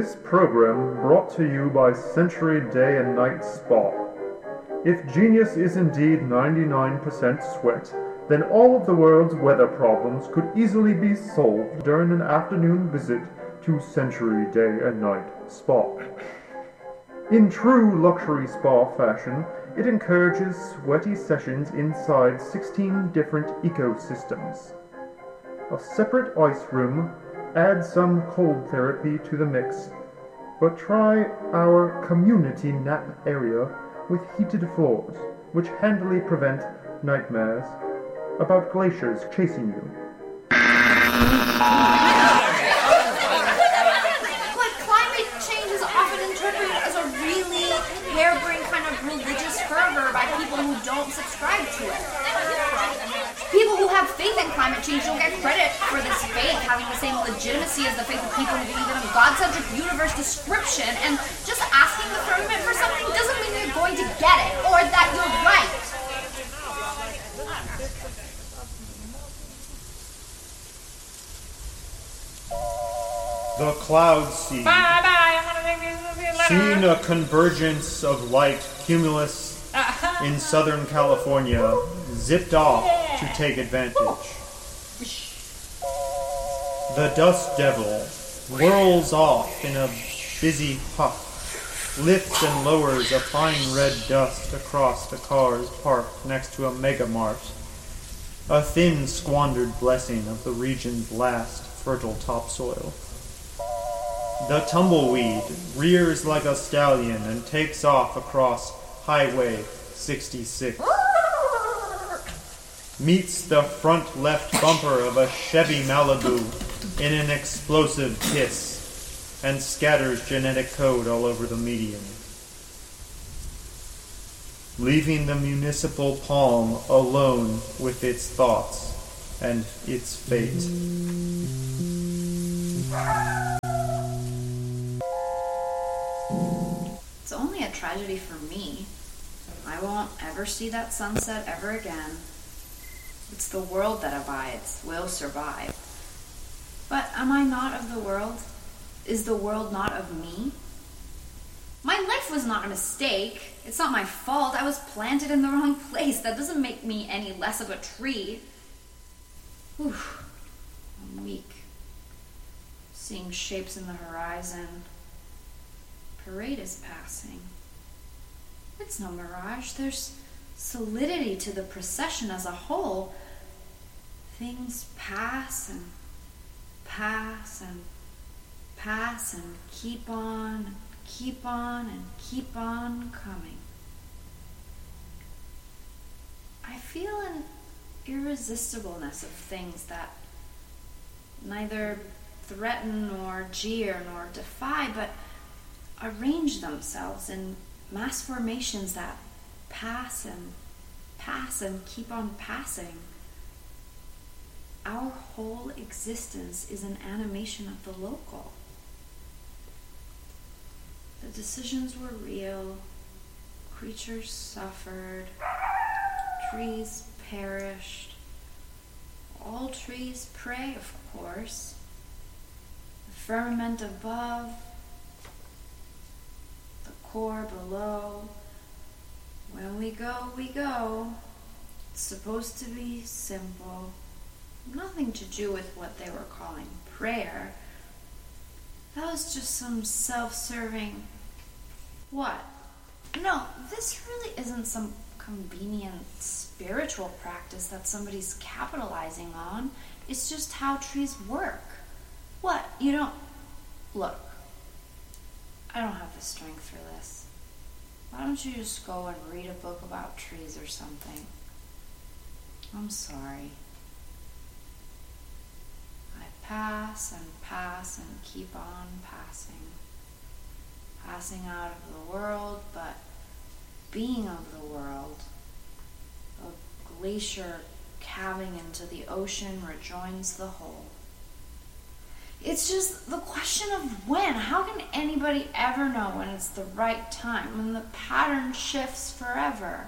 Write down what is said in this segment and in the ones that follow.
This program brought to you by Century Day and Night Spa. If genius is indeed 99% sweat, then all of the world's weather problems could easily be solved during an afternoon visit to Century Day and Night Spa. In true luxury spa fashion, it encourages sweaty sessions inside 16 different ecosystems. A separate ice room adds some cold therapy to the mix, but try our community nap area with heated floors, which handily prevent nightmares about glaciers chasing you. But climate change is often interpreted as a really harebrained kind of religious fervor by people who don't subscribe to it. People who have faith in climate change don't get credit for this faith having the same legitimacy as the faith of people who believe in a God-centric universe description, and just asking the firmament for something doesn't mean you're going to get it, or that you're right. The cloud sea. Seen a convergence of light cumulus in Southern California, zipped off to take advantage. The dust devil whirls off in a busy puff, lifts and lowers a fine red dust across the cars parked next to a megamart, a thin squandered blessing of the region's last fertile topsoil. The tumbleweed rears like a stallion and takes off across Highway 66. Meets the front left bumper of a Chevy Malibu in an explosive kiss and scatters genetic code all over the median, leaving the municipal palm alone with its thoughts and its fate. It's only a tragedy for me. I won't ever see that sunset ever again. It's the world that abides, will survive. But am I not of the world? Is the world not of me? My life was not a mistake. It's not my fault. I was planted in the wrong place. That doesn't make me any less of a tree. Whew. I'm weak. Seeing shapes in the horizon. Parade is passing. It's no mirage. There's solidity to the procession as a whole. Things pass and pass and pass and keep on and keep on and keep on coming. I feel an irresistibleness of things that neither threaten nor jeer nor defy, but arrange themselves in mass formations that pass and keep on passing. Our whole existence is an animation of the local. The decisions were real, creatures suffered, trees perished. All trees pray, of course. The firmament above, the core below. When we go, we go. It's supposed to be simple. Nothing to do with what they were calling prayer. That was just some self-serving... What? No, this really isn't some convenient spiritual practice that somebody's capitalizing on. It's just how trees work. What? You don't... Look, I don't have the strength for this. Why don't you just go and read a book about trees or something? I'm sorry. I pass and keep on passing. Passing out of the world, but being of the world. A glacier calving into the ocean rejoins the whole. It's just the question of when. How can anybody ever know when it's the right time, when the pattern shifts forever?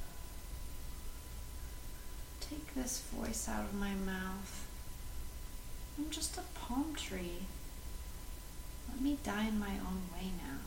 Take this voice out of my mouth. I'm just a palm tree. Let me die in my own way now.